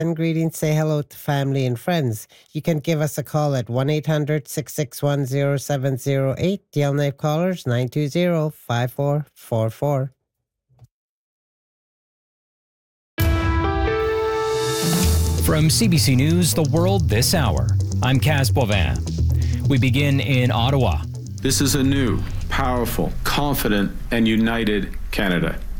Send greetings, say hello to family and friends. You can give us a call at 1-800-661-0708. Yellowknife callers 920-5444. From CBC News, The World This Hour, I'm Kaz Boivin. We begin in Ottawa. This is a new, powerful, confident, and united Canada.